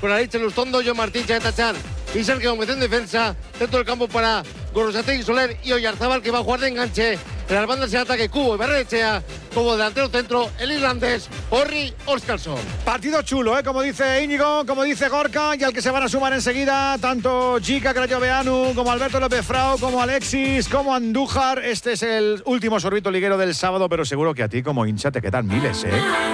con Aritz Lustondo, John Martín, Chaeta Char y Sergio Gómez en defensa. Dentro del campo para Gorosategi, Soler y Oyarzábal, que va a jugar de enganche. En las bandas en ataque Cubo y Barrenechea. Como delantero centro, el irlandés Orri Óskarsson. Partido chulo, como dice Íñigo, como dice Gorka, y al que se van a sumar enseguida tanto Jica Crayoveanu, como Alberto López Frau, como Alexis, como Andújar. Este es el último sorbito liguero del sábado, pero seguro que a ti como hincha te quedan miles,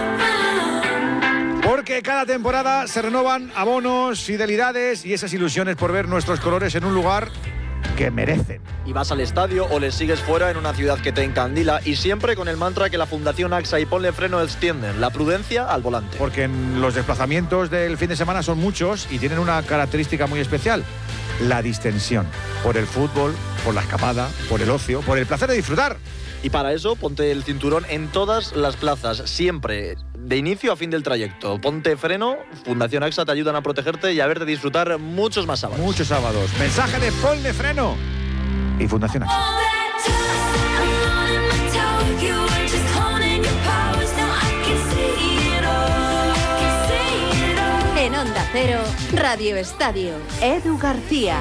Porque cada temporada se renovan abonos, fidelidades y esas ilusiones por ver nuestros colores en un lugar que merecen. Y vas al estadio o les sigues fuera en una ciudad que te encandila, y siempre con el mantra que la Fundación AXA y Ponle Freno extienden: la prudencia al volante. Porque los desplazamientos del fin de semana son muchos y tienen una característica muy especial: la distensión. Por el fútbol, por la escapada, por el ocio, por el placer de disfrutar. Y para eso, ponte el cinturón en todas las plazas, siempre, de inicio a fin del trayecto. Ponte freno, Fundación AXA te ayudan a protegerte y a verte disfrutar muchos más sábados. Muchos sábados. Mensaje de Ponle Freno y Fundación AXA. En Onda Cero, Radio Estadio, Edu García.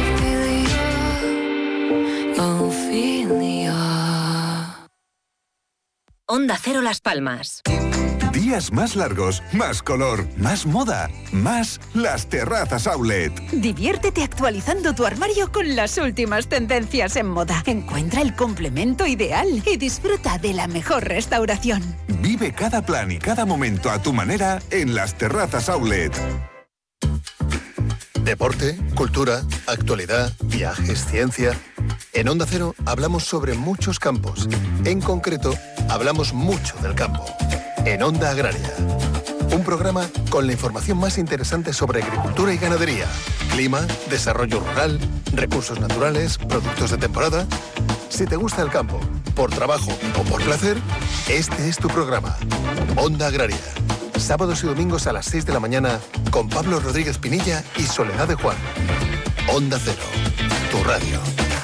Onda Cero Las Palmas. Días más largos, más color, más moda, más Las Terrazas Outlet. Diviértete actualizando tu armario con las últimas tendencias en moda. Encuentra el complemento ideal y disfruta de la mejor restauración. Vive cada plan y cada momento a tu manera en Las Terrazas Outlet. Deporte, cultura, actualidad, viajes, ciencia. En Onda Cero hablamos sobre muchos campos. En concreto, hablamos mucho del campo. En Onda Agraria. Un programa con la información más interesante sobre agricultura y ganadería, clima, desarrollo rural, recursos naturales, productos de temporada. Si te gusta el campo, por trabajo o por placer, este es tu programa. Onda Agraria. Sábados y domingos a las 6 de la mañana con Pablo Rodríguez Pinilla y Soledad de Juan. Onda Cero, tu radio.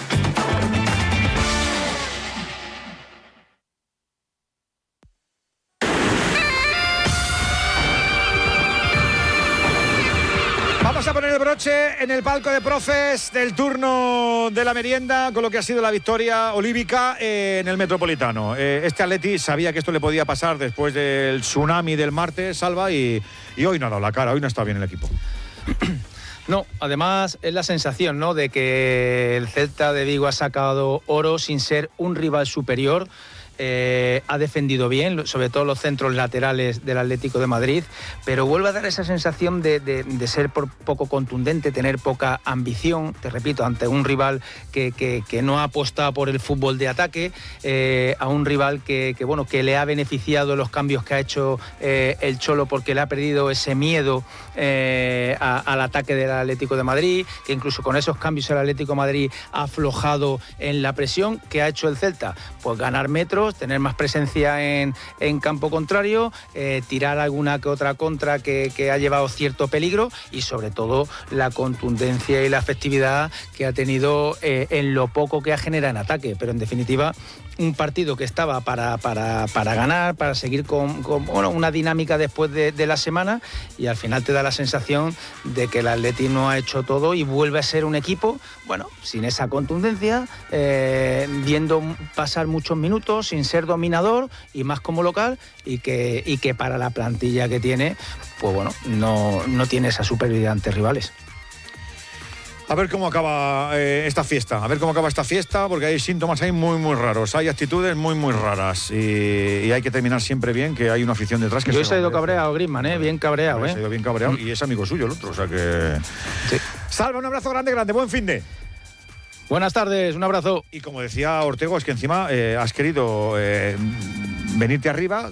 Vamos a poner el broche en el palco de profes del turno de la merienda con lo que ha sido la victoria olívica en el Metropolitano. Este Atleti sabía que esto le podía pasar después del tsunami del martes, Salva, y hoy no ha dado la cara, hoy no está bien el equipo. No, además es la sensación, ¿no?, de que el Celta de Vigo ha sacado oro sin ser un rival superior. Ha defendido bien, sobre todo los centros laterales del Atlético de Madrid, pero vuelve a dar esa sensación de ser poco contundente, tener poca ambición, te repito, ante un rival que no ha apostado por el fútbol de ataque, a un rival que le ha beneficiado los cambios que ha hecho el Cholo, porque le ha perdido ese miedo al ataque del Atlético de Madrid, que incluso con esos cambios el Atlético de Madrid ha aflojado en la presión. ¿Qué ha hecho el Celta? Pues ganar metros, tener más presencia en campo contrario, tirar alguna que otra contra que ha llevado cierto peligro, y sobre todo la contundencia y la efectividad que ha tenido en lo poco que ha generado en ataque. Pero en definitiva, un partido que estaba para ganar, para seguir con una dinámica después de la semana, y al final te da la sensación de que el Atleti no ha hecho todo y vuelve a ser un equipo, sin esa contundencia, viendo pasar muchos minutos, sin ser dominador y más como local, y que para la plantilla que tiene, no tiene esa superioridad ante rivales. A ver cómo acaba esta fiesta, porque hay síntomas ahí muy, muy raros, hay actitudes muy, muy raras, y hay que terminar siempre bien, que hay una afición detrás que... Yo se ha ido cabreado, Griezmann, bien cabreado. Se ha ido bien cabreado, y es amigo suyo el otro, o sea que... Sí. Salva, un abrazo grande, buen finde. Buenas tardes, un abrazo. Y como decía Ortego, es que encima has querido venirte arriba,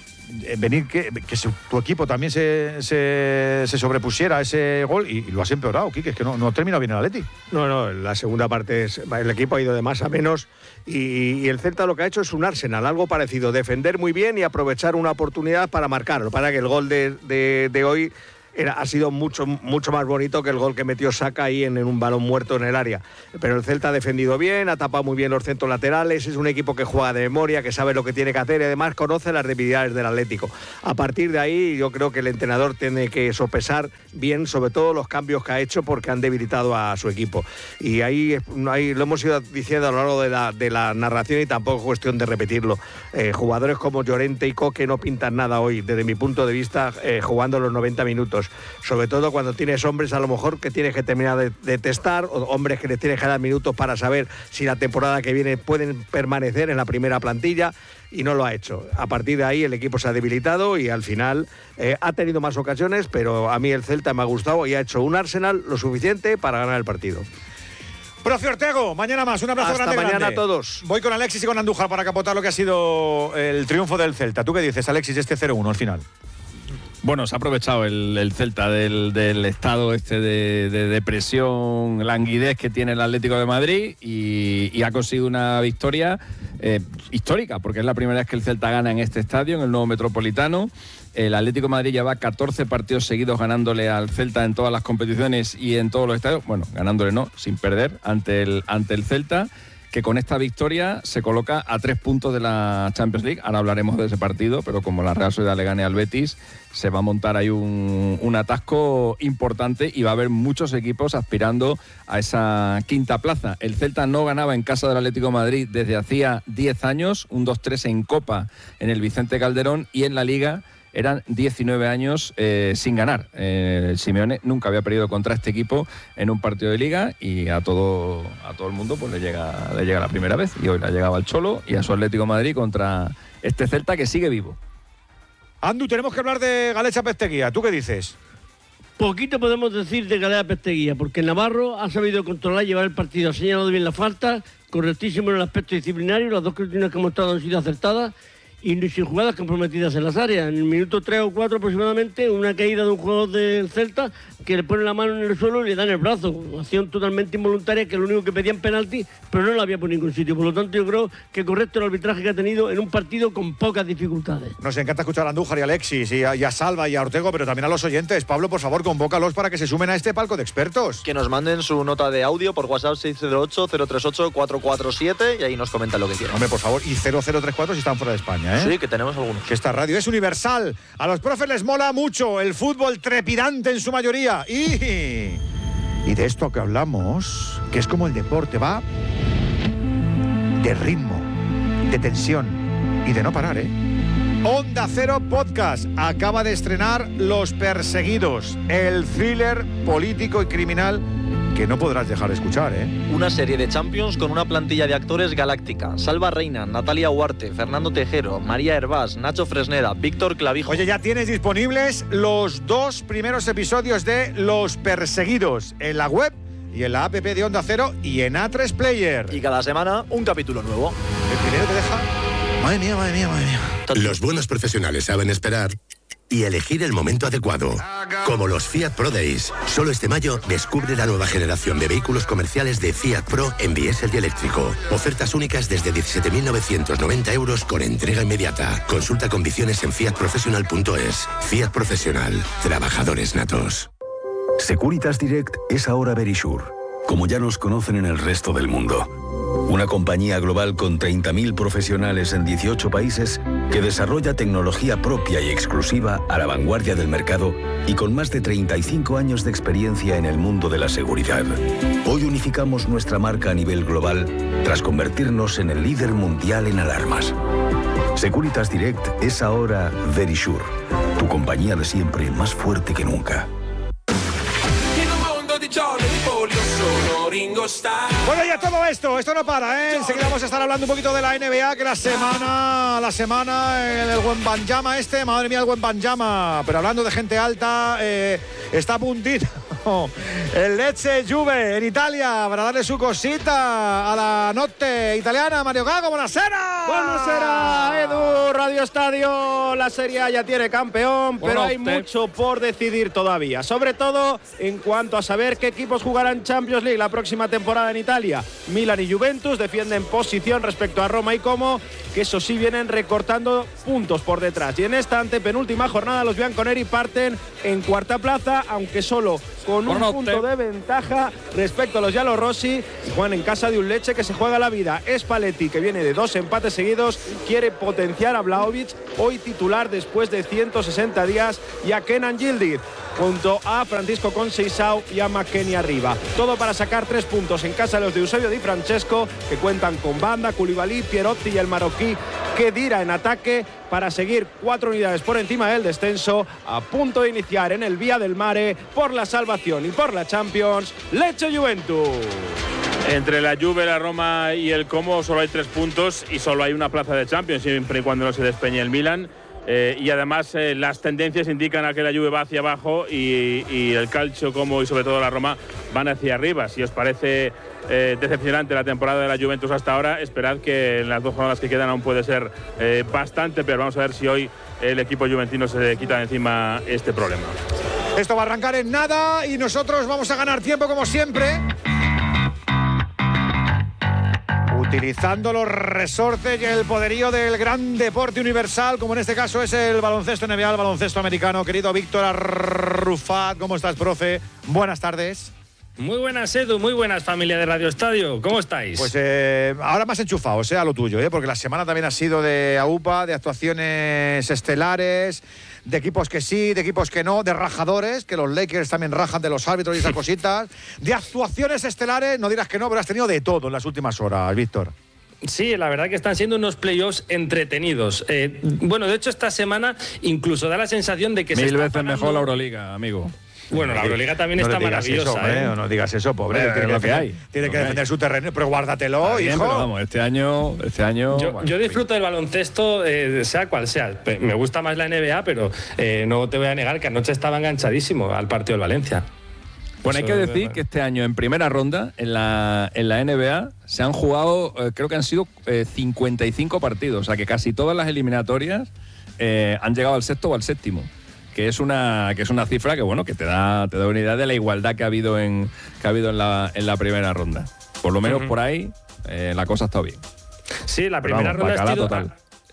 que tu equipo también se sobrepusiera a ese gol, y lo has empeorado, Quique, es que no termina bien el Atleti. No, la segunda parte el equipo ha ido de más a menos, y el Celta lo que ha hecho es un Arsenal, algo parecido, defender muy bien y aprovechar una oportunidad para marcar. Para que el gol de hoy ha sido mucho más bonito que el gol que metió Saka ahí en un balón muerto en el área. Pero el Celta ha defendido bien, ha tapado muy bien los centros laterales, es un equipo que juega de memoria, que sabe lo que tiene que hacer y además conoce las debilidades del Atlético. A partir de ahí yo creo que el entrenador tiene que sopesar bien sobre todo los cambios que ha hecho porque han debilitado a su equipo. Y ahí lo hemos ido diciendo a lo largo de la narración y tampoco es cuestión de repetirlo. Jugadores como Llorente y Coque no pintan nada hoy, desde mi punto de vista, jugando los 90 minutos. Sobre todo cuando tienes hombres a lo mejor que tienes que terminar de testar, o hombres que les tienes que dar minutos para saber si la temporada que viene pueden permanecer en la primera plantilla, y no lo ha hecho. A partir de ahí el equipo se ha debilitado y al final ha tenido más ocasiones, pero a mí el Celta me ha gustado y ha hecho un Arsenal lo suficiente para ganar el partido. Profe Ortego, mañana más, un abrazo grande. Hasta mañana a todos. Voy con Alexis y con Andújar para capotar lo que ha sido el triunfo del Celta. ¿Tú qué dices, Alexis, este 0-1 al final? Bueno, se ha aprovechado el Celta del estado de depresión, languidez que tiene el Atlético de Madrid y ha conseguido una victoria histórica, porque es la primera vez que el Celta gana en este estadio, en el nuevo Metropolitano. El Atlético de Madrid lleva 14 partidos seguidos ganándole al Celta en todas las competiciones y en todos los estadios. Bueno, ganándole no, sin perder ante el Celta, que con esta victoria se coloca a 3 puntos de la Champions League. Ahora hablaremos de ese partido, pero como la Real Sociedad le gane al Betis, se va a montar ahí un atasco importante y va a haber muchos equipos aspirando a esa quinta plaza. El Celta no ganaba en casa del Atlético de Madrid desde hacía 10 años, un 2-3 en Copa en el Vicente Calderón, y en la Liga eran 19 años sin ganar. Simeone nunca había perdido contra este equipo en un partido de Liga y a todo el mundo pues le llega la primera vez. Y hoy le ha llegado al Cholo y a su Atlético de Madrid contra este Celta que sigue vivo. Andu, tenemos que hablar de Galecha Pesteguía. ¿Tú qué dices? Poquito podemos decir de Galecha Pesteguía, porque Navarro ha sabido controlar y llevar el partido. Ha señalado bien la falta, correctísimo en el aspecto disciplinario. Las dos cuestiones que hemos mostrado han sido acertadas y sin jugadas comprometidas en las áreas. En el minuto 3 o 4 aproximadamente, una caída de un jugador del Celta que le pone la mano en el suelo y le da en el brazo. Acción totalmente involuntaria, que lo único que pedían penalti, pero no la había por ningún sitio. Por lo tanto, yo creo que correcto el arbitraje que ha tenido en un partido con pocas dificultades. Nos encanta escuchar a Andújar y a Alexis y a Salva y a Ortego, pero también a los oyentes. Pablo, por favor, convócalos para que se sumen a este palco de expertos. Que nos manden su nota de audio por WhatsApp 608-038-447 y ahí nos comentan lo que quieran. Hombre, por favor, y 0034 si están fuera de España, ¿eh? Sí, que tenemos algunos. Que esta radio es universal. A los profes les mola mucho el fútbol trepidante en su mayoría. Y de esto que hablamos, que es como el deporte, va de ritmo, de tensión y de no parar, ¿eh? Onda Cero Podcast acaba de estrenar Los Perseguidos, el thriller político y criminal que no podrás dejar de escuchar, ¿eh? Una serie de Champions con una plantilla de actores galáctica. Salva Reina, Natalia Huarte, Fernando Tejero, María Hervás, Nacho Fresneda, Víctor Clavijo. Oye, ya tienes disponibles los 2 primeros episodios de Los Perseguidos en la web y en la app de Onda Cero y en A3 Player. Y cada semana un capítulo nuevo. El primero te deja... Madre mía, madre mía, madre mía. Los buenos profesionales saben esperar y elegir el momento adecuado. Como los Fiat Pro Days. Solo este mayo descubre la nueva generación de vehículos comerciales de Fiat Pro en diésel y eléctrico. Ofertas únicas desde 17.990 euros con entrega inmediata. Consulta condiciones en fiatprofessional.es. Fiat Profesional. Trabajadores natos. Securitas Direct es ahora Verisure, como ya nos conocen en el resto del mundo. Una compañía global con 30.000 profesionales en 18 países que desarrolla tecnología propia y exclusiva a la vanguardia del mercado y con más de 35 años de experiencia en el mundo de la seguridad. Hoy unificamos nuestra marca a nivel global tras convertirnos en el líder mundial en alarmas. Securitas Direct es ahora Verisure, tu compañía de siempre más fuerte que nunca. Bueno, ya todo esto no para, ¿eh? Enseguida vamos a estar hablando un poquito de la NBA, que la semana el Wembanyama madre mía, el Wembanyama, pero hablando de gente alta, está a puntito el Lecce Juve en Italia para darle su cosita a la notte italiana. Mario Gago, buonasera. Buonasera, Edu, Radio Estadio. La Serie A ya tiene campeón, pero hay mucho por decidir todavía, sobre todo en cuanto a saber qué equipos jugarán Champions League la próxima temporada en Italia. Milan y Juventus defienden posición respecto a Roma y Como, que eso sí vienen recortando puntos por detrás. Y en esta antepenúltima jornada los bianconeri parten en cuarta plaza, aunque solo con un punto de ventaja respecto a los giallorossi. Juegan en casa de un Lecce que se juega la vida. Spalletti, que viene de 2 empates seguidos, quiere potenciar a Vlahovic, hoy titular después de 160 días, y a Kenan Yildiz, junto a Francisco Conceição y a McKennie arriba. Todo para sacar 3 puntos en casa de los de Eusebio Di Francesco, que cuentan con Banda, Koulibaly, Pierotti y el marroquí Khedira en ataque, para seguir 4 unidades por encima del descenso, a punto de iniciar en el Vía del Mare por la salvación y por la Champions, Lecce Juventus. Entre la Juve, la Roma y el Como solo hay 3 puntos y solo hay una plaza de Champions, siempre y cuando no se despeñe el Milan. Y además las tendencias indican a que la Juve va hacia abajo y el Calcio, Como y sobre todo la Roma van hacia arriba. Si os parece decepcionante la temporada de la Juventus hasta ahora, esperad que en las 2 jornadas que quedan aún puede ser bastante, pero vamos a ver si hoy el equipo juventino se quita de encima este problema. Esto va a arrancar en nada y nosotros vamos a ganar tiempo como siempre, utilizando los resortes y el poderío del gran deporte universal, como en este caso es el baloncesto NBA, el baloncesto americano. Querido Víctor Arrufat, ¿cómo estás, profe? Buenas tardes. Muy buenas, Edu, muy buenas, familia de Radio Estadio. ¿Cómo estáis? Pues ahora más enchufados, a lo tuyo, porque la semana también ha sido de AUPA, de actuaciones estelares, de equipos que sí, de equipos que no, de rajadores, que los Lakers también rajan de los árbitros y esas cositas, de actuaciones estelares, no dirás que no, pero has tenido de todo en las últimas horas, Víctor. Sí, la verdad que están siendo unos playoffs entretenidos. Bueno, de hecho, esta semana incluso da la sensación de que Mil veces mejor la Euroliga, amigo. Bueno, la Euroliga también está maravillosa. Eso, no digas eso, pobre. Tiene que defender su terreno, pero guárdatelo, hijo. Pero vamos, este año. Yo disfruto del baloncesto, sea cual sea. Me gusta más la NBA, pero no te voy a negar que anoche estaba enganchadísimo al partido del Valencia. Bueno, hay que decir que este año en primera ronda en la NBA se han jugado, creo que han sido 55 partidos, o sea que casi todas las eliminatorias han llegado al sexto o al séptimo. Que es una cifra que bueno, que te da una idea de la igualdad que ha habido en la primera ronda. Por lo menos por ahí la cosa ha estado bien. Sí, la primera ronda ha sido total.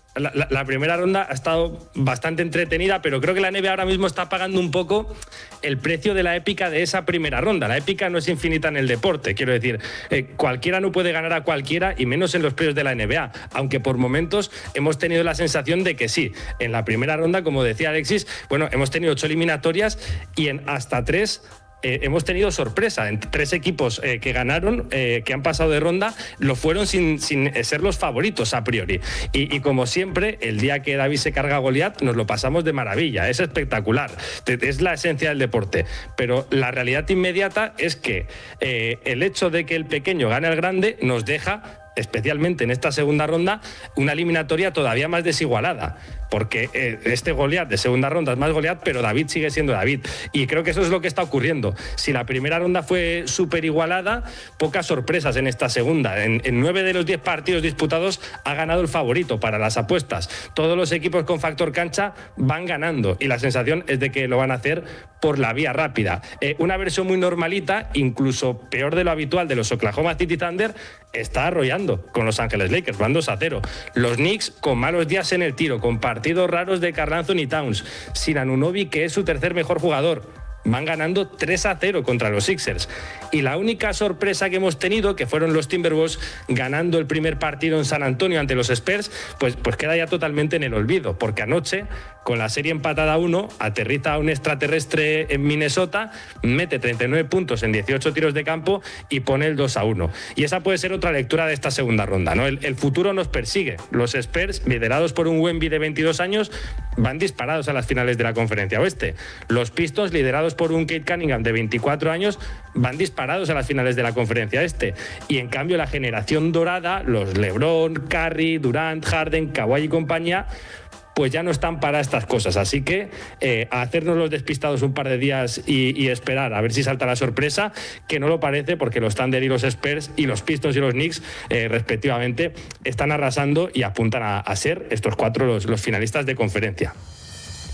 La primera ronda ha estado bastante entretenida, pero creo que la NBA ahora mismo está pagando un poco el precio de la épica de esa primera ronda. La épica no es infinita en el deporte, quiero decir, cualquiera no puede ganar a cualquiera, y menos en los playoffs de la NBA, aunque por momentos hemos tenido la sensación de que sí. En la primera ronda, como decía Alexis, bueno, hemos tenido 8 eliminatorias y en hasta 3 hemos tenido sorpresa. En 3 equipos que ganaron, que han pasado de ronda, lo fueron sin ser los favoritos a priori. Y como siempre, el día que David se carga a Goliat, nos lo pasamos de maravilla. Es espectacular. Es la esencia del deporte. Pero la realidad inmediata es que el hecho de que el pequeño gane al grande nos deja, especialmente en esta segunda ronda, una eliminatoria todavía más desigualada, porque este Goliat de segunda ronda es más Goliat, pero David sigue siendo David, y creo que eso es lo que está ocurriendo. Si la primera ronda fue súper igualada, pocas sorpresas en esta segunda. En 9 de los 10 partidos disputados ha ganado el favorito para las apuestas. Todos los equipos con factor cancha van ganando, y la sensación es de que lo van a hacer por la vía rápida. Una versión muy normalita, incluso peor de lo habitual, de los Oklahoma City Thunder, está arrollando con Los Ángeles Lakers, van 2-0. Los Knicks con malos días en el tiro, con partidos raros de Karl Anthony Towns, sin Anunoby, que es su tercer mejor jugador. Van ganando 3-0 contra los Sixers. Y la única sorpresa que hemos tenido, que fueron los Timberwolves ganando el primer partido en San Antonio ante los Spurs, pues queda ya totalmente en el olvido, porque anoche, con la serie empatada a 1, aterriza un extraterrestre en Minnesota, mete 39 puntos en 18 tiros de campo y pone el 2-1. Y esa puede ser otra lectura de esta segunda ronda, ¿no? El futuro nos persigue. Los Spurs, liderados por un Wemby de 22 años, van disparados a las finales de la Conferencia Oeste. Los Pistons, liderados por un Kate Cunningham de 24 años, van disparados a las finales de la Conferencia Este. Y en cambio la generación dorada, los LeBron, Curry, Durant, Harden, Kawhi y compañía, pues ya no están para estas cosas. Así que a hacernos los despistados un par de días y esperar a ver si salta la sorpresa, que no lo parece, porque los Thunder y los Spurs y los Pistons y los Knicks, respectivamente, están arrasando y apuntan a ser estos 4 los finalistas de conferencia.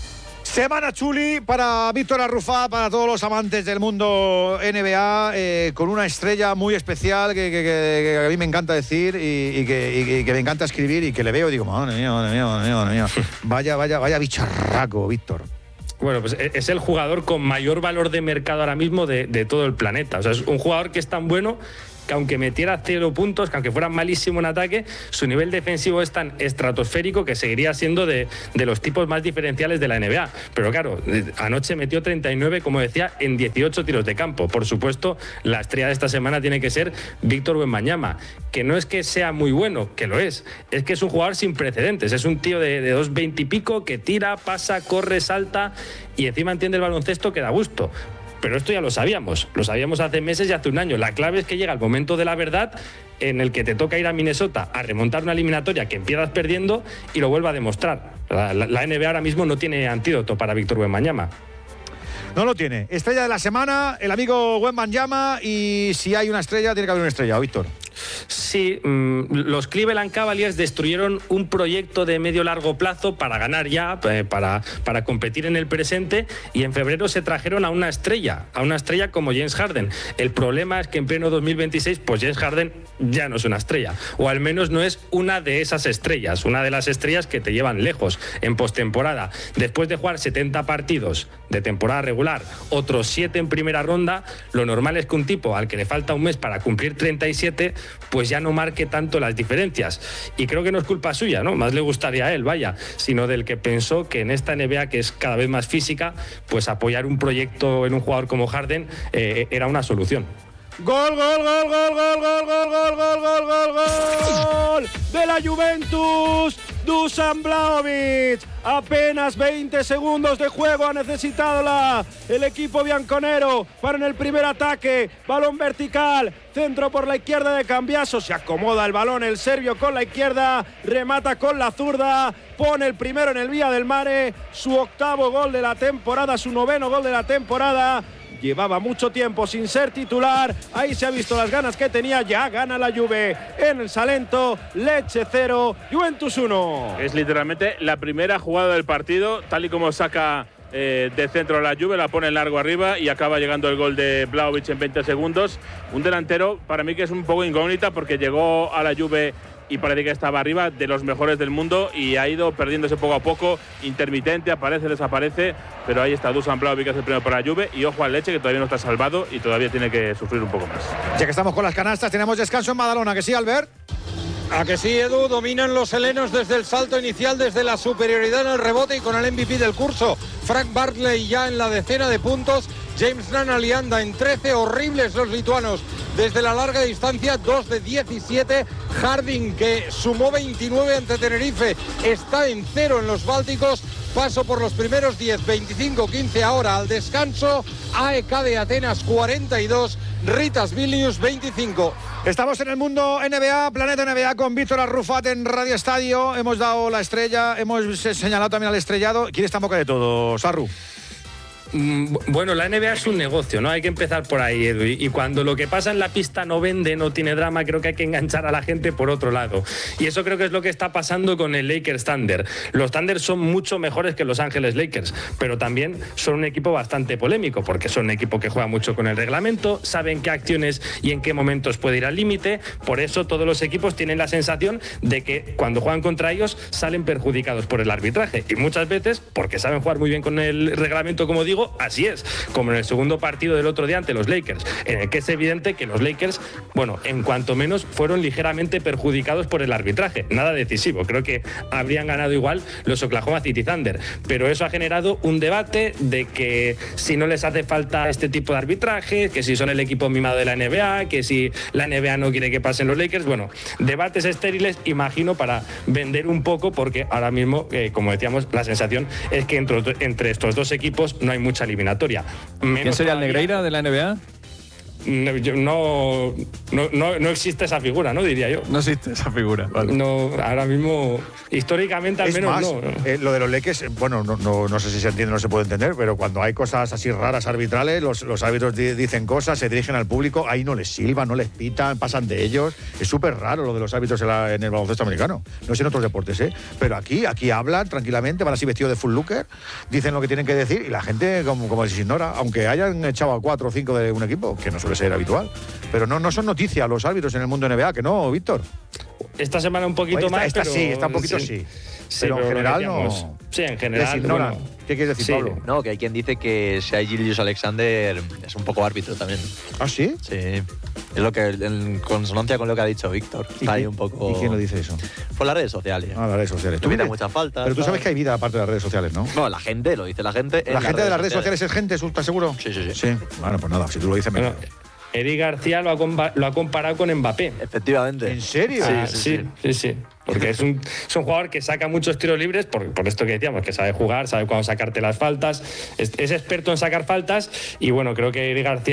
Semana chuli para Víctor Arrufat, para todos los amantes del mundo NBA, con una estrella muy especial que a mí me encanta decir y que me encanta escribir y que le veo y digo, madre mía. Vaya bicharraco, Víctor. Bueno, pues es el jugador con mayor valor de mercado ahora mismo de todo el planeta. O sea, es un jugador que es tan bueno que aunque metiera 0 puntos, que aunque fuera malísimo en ataque, su nivel defensivo es tan estratosférico que seguiría siendo de los tipos más diferenciales de la NBA. Pero claro, anoche metió 39, como decía, en 18 tiros de campo. Por supuesto, la estrella de esta semana tiene que ser Víctor Wembanyama, que no es que sea muy bueno, que lo es que es un jugador sin precedentes. Es un tío de 2,20 y pico que tira, pasa, corre, salta y encima entiende el baloncesto que da gusto. Pero esto ya lo sabíamos hace meses y hace un año. La clave es que llega el momento de la verdad en el que te toca ir a Minnesota a remontar una eliminatoria que empiezas perdiendo y lo vuelva a demostrar. La NBA ahora mismo no tiene antídoto para Víctor Wembanyama. No lo tiene. Estrella de la semana, el amigo Wembanyama, y si hay una estrella, tiene que haber una estrella, Víctor. Sí, los Cleveland Cavaliers destruyeron un proyecto de medio-largo plazo para ganar ya, para competir en el presente, y en febrero se trajeron a una estrella como James Harden. El problema es que en pleno 2026, pues James Harden ya no es una estrella, o al menos no es una de esas estrellas, una de las estrellas que te llevan lejos en postemporada. Después de jugar 70 partidos de temporada regular, otros 7 en primera ronda, lo normal es que un tipo al que le falta un mes para cumplir 37, pues ya no marque tanto las diferencias. Y creo que no es culpa suya, ¿no? Más le gustaría a él, sino del que pensó que en esta NBA, que es cada vez más física, pues apoyar un proyecto en un jugador como Harden era una solución. Gol de la Juventus, Dusan Vlahovic. Apenas 20 segundos de juego ha necesitado el equipo bianconero para en el primer ataque. Balón vertical, centro por la izquierda de Cambiaso. Se acomoda el balón el serbio con la izquierda, remata con la zurda, pone el primero en el Vía del Mare, su 8º gol de la temporada, su 9º gol de la temporada. Llevaba mucho tiempo sin ser titular, ahí se ha visto las ganas que tenía, ya gana la Juve en el Salento, Lecce 0, Juventus 1. Es literalmente la primera jugada del partido, tal y como saca de centro la Juve, la pone en largo arriba y acaba llegando el gol de Vlahovic en 20 segundos. Un delantero para mí que es un poco incógnita porque llegó a la Juve y parece que estaba arriba de los mejores del mundo y ha ido perdiéndose poco a poco, intermitente, aparece, desaparece, pero ahí está Dusan Vlahovic, que es el primero para la Juve, y ojo al Lecce, que todavía no está salvado y todavía tiene que sufrir un poco más. Ya que estamos con las canastas, tenemos descanso en Badalona, ¿que sí, Albert? A que sí, Edu, dominan los helenos desde el salto inicial, desde la superioridad en el rebote y con el MVP del curso, Frank Bartley, ya en la decena de puntos. James Nunnally anda en 13, horribles los lituanos desde la larga distancia, 2 de 17. Harding, que sumó 29 ante Tenerife, está en 0 en los Bálticos. Paso por los primeros 10, 25-15 ahora al descanso. AEK de Atenas 42, Ritas Vilnius 25. Estamos en el mundo NBA, Planeta NBA, con Víctor Arrufat en Radio Estadio. Hemos dado la estrella, hemos señalado también al estrellado. ¿Quién está en boca de todos, Arru? Bueno, la NBA es un negocio, ¿no? Hay que empezar por ahí, Edu. Y cuando lo que pasa en la pista no vende, no tiene drama, creo que hay que enganchar a la gente por otro lado. Y eso creo que es lo que está pasando con el Lakers Thunder. Los Thunder son mucho mejores que Los Ángeles Lakers, pero también son un equipo bastante polémico, porque son un equipo que juega mucho con el reglamento, saben qué acciones y en qué momentos puede ir al límite. Por eso todos los equipos tienen la sensación de que cuando juegan contra ellos salen perjudicados por el arbitraje. Y muchas veces, porque saben jugar muy bien con el reglamento, como digo, así es, como en el segundo partido del otro día ante los Lakers, en el que es evidente que los Lakers, bueno, en cuanto menos fueron ligeramente perjudicados por el arbitraje, nada decisivo, creo que habrían ganado igual los Oklahoma City Thunder, pero eso ha generado un debate de que si no les hace falta este tipo de arbitraje, que si son el equipo mimado de la NBA, que si la NBA no quiere que pasen los Lakers, bueno, debates estériles, imagino, para vender un poco, porque ahora mismo, como decíamos, la sensación es que entre estos dos equipos no hay mucha eliminatoria. ¿Quién sería el Negreira de la NBA? no existe esa figura, ¿no? Diría yo. No existe esa figura. Vale. No, ahora mismo, históricamente al es menos más, no. Lo de los leques, bueno, no sé si se entiende o no se puede entender, pero cuando hay cosas así raras arbitrales, los árbitros dicen cosas, se dirigen al público, ahí no les silban, no les pitan, pasan de ellos. Es súper raro lo de los árbitros en el baloncesto americano. No sé en otros deportes, pero aquí hablan tranquilamente, van así vestidos de full looker, dicen lo que tienen que decir y la gente como se ignora, aunque hayan echado a 4 o 5 de un equipo, que no suele ser habitual. Pero no son noticias los árbitros en el mundo NBA, que no, Víctor. Esta semana un poquito más, esta pero... sí, está un poquito sí. Pero en general no... Sí, en general. Bueno, ¿qué quieres decir, Pablo? No, que hay quien dice que Shai Gilgeous-Alexander es un poco árbitro también. ¿Ah, sí? Sí. Es lo que, en consonancia con lo que ha dicho Víctor. Está ahí un poco... ¿Y quién lo dice eso? Por las redes sociales. Ah, las redes sociales. Tú miras muchas faltas. Pero tú sabes que hay vida aparte de las redes sociales, ¿no? No, la gente, lo dice la gente. ¿La gente de las redes sociales es gente, estás seguro? Sí. Sí, bueno, pues nada, si tú lo dices, mejor. Eric García lo ha comparado con Mbappé. Efectivamente. ¿En serio? Sí. Porque es un jugador que saca muchos tiros libres, por esto que decíamos, que sabe jugar, sabe cuándo sacarte las faltas, es experto en sacar faltas y bueno, creo que Eric García